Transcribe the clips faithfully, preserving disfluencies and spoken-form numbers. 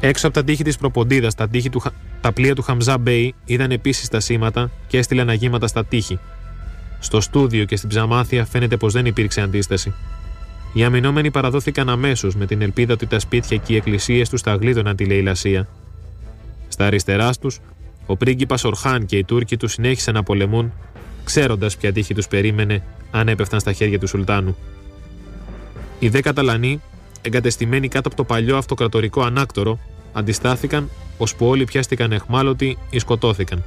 Έξω από τα τείχη της Προποντίδας, τα, του, τα πλοία του Χαμζά Μπέι είδαν επίσης τα σήματα και έστειλαν αγήματα στα τείχη. Στο στούδιο και στην Ψαμάθεια φαίνεται πως δεν υπήρξε αντίσταση. Οι αμυνόμενοι παραδόθηκαν αμέσως με την ελπίδα ότι τα σπίτια και οι εκκλησίες τους θα γλίτωναν τη λαιλασία. Στα αριστερά τους, ο πρίγκιπας Ορχάν και οι Τούρκοι του συνέχισαν να πολεμούν, ξέροντας ποια τύχη τους περίμενε αν έπεφταν στα χέρια του Σουλτάνου. Οι δε Καταλανοί, εγκατεστημένοι κάτω από το παλιό αυτοκρατορικό ανάκτορο, αντιστάθηκαν, ώσπου όλοι πιάστηκαν αιχμάλωτοι ή σκοτώθηκαν.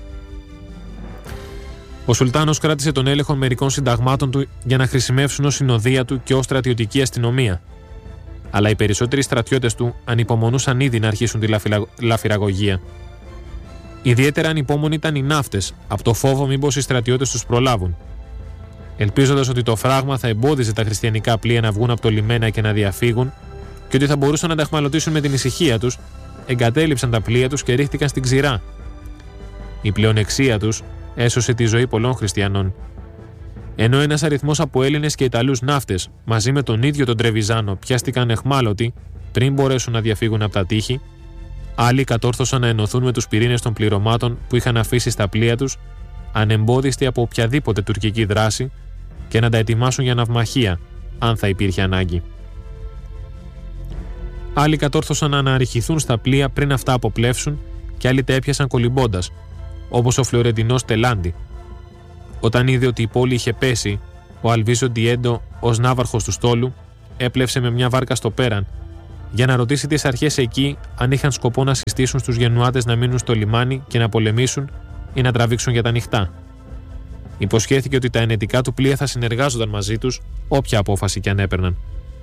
Ο Σουλτάνος κράτησε τον έλεγχο μερικών συνταγμάτων του για να χρησιμεύσουν ως συνοδεία του και ως στρατιωτική αστυνομία. Αλλά οι περισσότεροι στρατιώτες του ανυπομονούσαν ήδη να αρχίσουν τη λαφυρα... λαφυραγωγία. Ιδιαίτερα ανυπόμονοι ήταν οι ναύτες, από το φόβο μήπως οι στρατιώτες τους προλάβουν. Ελπίζοντας ότι το φράγμα θα εμπόδιζε τα χριστιανικά πλοία να βγουν από το λιμένα και να διαφύγουν και ότι θα μπορούσαν να τα αιχμαλωτήσουν με την ησυχία τους, εγκατέλειψαν τα πλοία τους και ρίχτηκαν στην ξηρά. Η πλεονεξία τους έσωσε τη ζωή πολλών χριστιανών. Ενώ ένας αριθμός από Έλληνες και Ιταλούς ναύτες, μαζί με τον ίδιο τον Τρεβιζάνο, πιάστηκαν αιχμάλωτοι πριν μπορέσουν να διαφύγουν από τα τείχη, άλλοι κατόρθωσαν να ενωθούν με τους πυρήνες των πληρωμάτων που είχαν αφήσει στα πλοία τους, ανεμπόδιστοι από οποιαδήποτε τουρκική δράση, και να τα ετοιμάσουν για ναυμαχία, αν θα υπήρχε ανάγκη. Άλλοι κατόρθωσαν να αναρριχηθούν στα πλοία πριν αυτά αποπλεύσουν και άλλοι τα έπιασαν κολυμπώντας, όπως ο Φλωρεντινός Τελάντι. Όταν είδε ότι η πόλη είχε πέσει, ο Αλβίζο Ντιέντο, ως ναύαρχος του στόλου, έπλευσε με μια βάρκα στο πέραν για να ρωτήσει τις αρχές εκεί αν είχαν σκοπό να συστήσουν στους Γενουάτες να μείνουν στο λιμάνι και να πολεμήσουν ή να τραβήξουν για τα νυχτά. Υποσχέθηκε ότι τα ενετικά του πλοία θα συνεργάζονταν μαζί τους, όποια απόφαση κι αν έπαιρναν.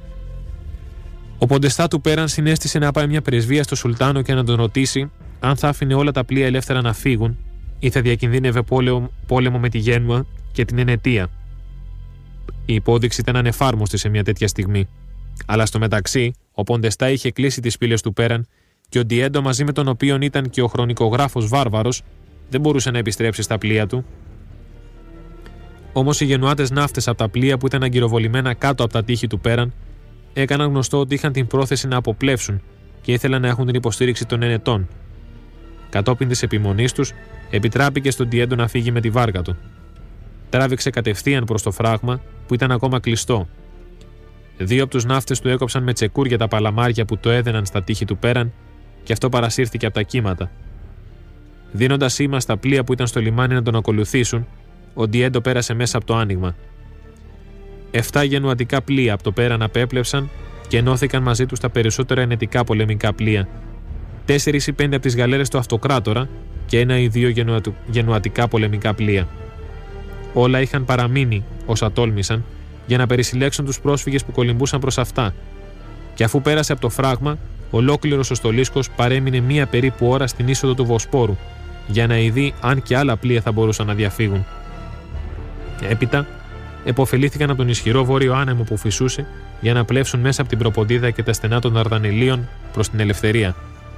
Ο Ποντεστά του Πέραν συνέστησε να πάει μια πρεσβεία στο Σουλτάνο και να τον ρωτήσει αν θα άφηνε όλα τα πλοία ελεύθερα να φύγουν ή θα διακινδύνευε πόλεμο, πόλεμο με τη Γένουα και την Ενετία. Η υπόδειξη ήταν ανεφάρμοστη σε μια τέτοια στιγμή. Αλλά στο μεταξύ, ο Ποντεστά είχε κλείσει τις πύλες του Πέραν και ο Ντιέντο, μαζί με τον οποίον ήταν και ο χρονικογράφος Βάρβαρος, δεν μπορούσε να επιστρέψει στα πλοία του. Όμως οι Γενουάτες ναύτες από τα πλοία που ήταν αγκυροβολημένα κάτω από τα τείχη του Πέραν έκαναν γνωστό ότι είχαν την πρόθεση να αποπλεύσουν και ήθελαν να έχουν την υποστήριξη των Ενετών. Κατόπιν της επιμονής τους, επιτράπηκε στον Ντιέντο να φύγει με τη βάρκα του. Τράβηξε κατευθείαν προς το φράγμα που ήταν ακόμα κλειστό. Δύο από τους ναύτες του έκοψαν με τσεκούρια τα παλαμάρια που το έδαιναν στα τείχη του Πέραν και αυτό παρασύρθηκε από τα κύματα. Δίνοντας σήμα στα πλοία που ήταν στο λιμάνι να τον ακολουθήσουν, ο Ντιέντο πέρασε μέσα από το άνοιγμα. Εφτά γενουατικά πλοία από το Πέραν απέπλευσαν και ενώθηκαν μαζί τους τα περισσότερα ενετικά πολεμικά πλοία. Τέσσερις ή πέντε από τις γαλέρες του Αυτοκράτορα και ένα ή δύο γενουατου... γενουατικά πολεμικά πλοία. Όλα είχαν παραμείνει, όσα τόλμησαν, για να περισυλλέξουν τους πρόσφυγες που κολυμπούσαν προς αυτά. Και αφού πέρασε από το φράγμα, ολόκληρος ο στολίσκος παρέμεινε μία περίπου ώρα στην είσοδο του Βοσπόρου, για να ειδεί αν και άλλα πλοία θα μπορούσαν να διαφύγουν. Έπειτα, επωφελήθηκαν από τον ισχυρό βόρειο άνεμο που φυσούσε για να πλεύσουν μέσα από την Προποντίδα και τα στενά των Δαρδανελίων προς την ελευθερία.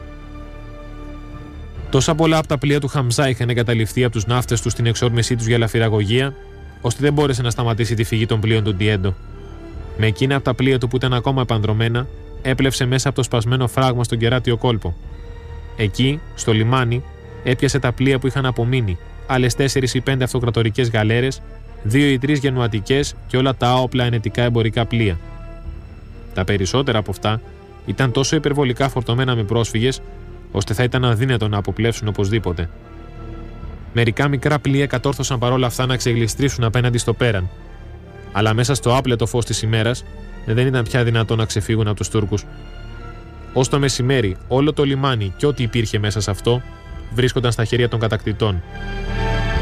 Τόσα πολλά από τα πλοία του Χαμζά είχαν εγκαταλειφθεί από τους ναύτες του στην εξόρμησή τους για λαφυραγωγία, ώστε δεν μπόρεσε να σταματήσει τη φυγή των πλοίων του Ντιέντο. Με εκείνα από τα πλοία του που ήταν ακόμα επανδρωμένα, έπλευσε μέσα από το σπασμένο φράγμα στον κεράτιο κόλπο. Εκεί, στο λιμάνι, έπιασε τα πλοία που είχαν απομείνει, άλλες τέσσερις ή πέντε αυτοκρατορικές γαλέρες, δύο ή τρεις γενουατικές και όλα τα άοπλα ενετικά εμπορικά πλοία. Τα περισσότερα από αυτά ήταν τόσο υπερβολικά φορτωμένα με πρόσφυγες, ώστε θα ήταν αδύνατο να αποπλεύσουν οπωσδήποτε. Μερικά μικρά πλοία κατόρθωσαν παρόλα αυτά να ξεγλιστρήσουν απέναντι στο Πέραν, αλλά μέσα στο άπλετο φως της ημέρας δεν ήταν πια δυνατό να ξεφύγουν από τους Τούρκους. Ως το μεσημέρι, όλο το λιμάνι και ό,τι υπήρχε μέσα σε αυτό βρίσκονταν στα χέρια των κατακτητών.